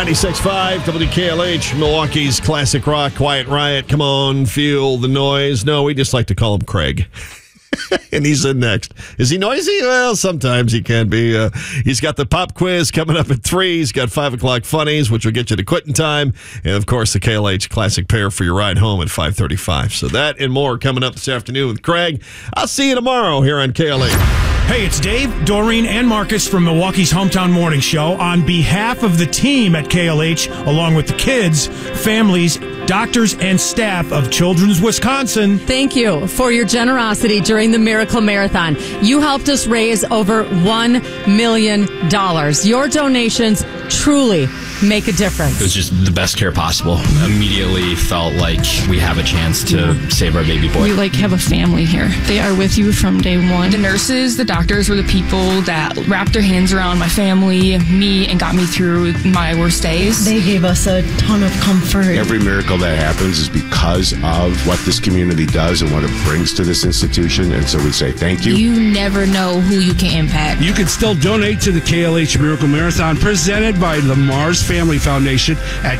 96.5 WKLH, Milwaukee's classic rock, Quiet Riot. Come on, feel the noise. No, we just like to call him Craig. And he's in next. Is he noisy? Well, sometimes he can be. He's got the pop quiz coming up at 3. He's got 5 o'clock funnies, which will get you to quitting time. And, of course, the KLH Classic Pair for your ride home at 5:35. So that and more coming up this afternoon with Craig. I'll see you tomorrow here on KLH. Hey, it's Dave, Doreen, and Marcus from Milwaukee's Hometown Morning Show. On behalf of the team at KLH, along with the kids, families, doctors, and staff of Children's Wisconsin, thank you for your generosity during the Miracle Marathon. You helped us raise over $1 million. Your donations truly make a difference. It was just the best care possible. Immediately felt like we have a chance to save our baby boy. We have a family here. They are with you from day one. The nurses, the doctors were the people that wrapped their hands around my family, me, and got me through my worst days. They gave us a ton of comfort. Every miracle that happens is because of what this community does and what it brings to this institution, and so we say thank you. You never know who you can impact. you can still donate to the KLH Miracle Marathon presented by the Mars Family Foundation at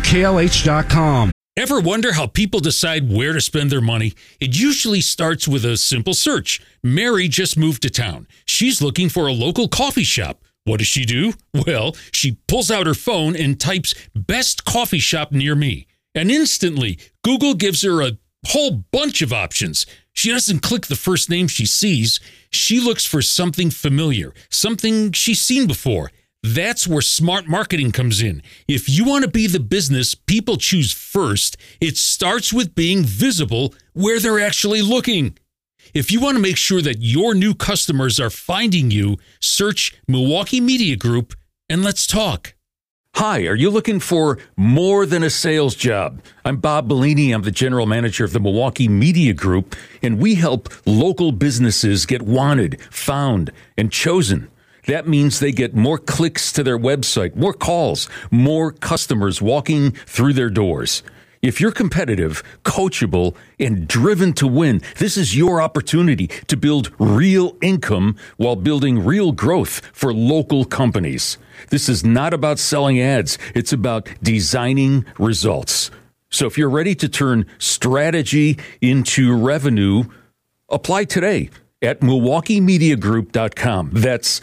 WKLH.com. Ever wonder how people decide where to spend their money? It usually starts with a simple search. Mary just moved to town. She's looking for a local coffee shop. What does she do? Well, she pulls out her phone and types "best coffee shop near me." And instantly, Google gives her a whole bunch of options. She doesn't click the first name she sees. She looks for something familiar, something she's seen before. That's where smart marketing comes in. If you want to be the business people choose first, it starts with being visible where they're actually looking. If you want to make sure that your new customers are finding you, search Milwaukee Media Group and let's talk. Hi, are you looking for more than a sales job? I'm Bob Bellini. I'm the general manager of the Milwaukee Media Group, and we help local businesses get wanted, found, and chosen. That means they get more clicks to their website, more calls, more customers walking through their doors. If you're competitive, coachable, and driven to win, this is your opportunity to build real income while building real growth for local companies. This is not about selling ads. It's about designing results. So if you're ready to turn strategy into revenue, apply today at MilwaukeeMediaGroup.com. That's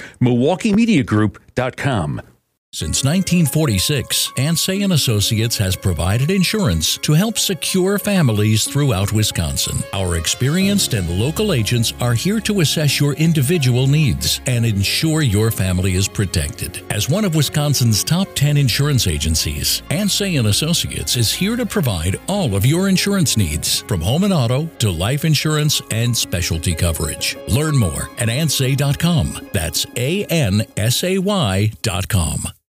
MilwaukeeMediaGroup.com. Since 1946, Ansay & Associates has provided insurance to help secure families throughout Wisconsin. Our experienced and local agents are here to assess your individual needs and ensure your family is protected. As one of Wisconsin's top 10 insurance agencies, Ansay & Associates is here to provide all of your insurance needs, from home and auto to life insurance and specialty coverage. Learn more at ansay.com. That's ANSAY.com.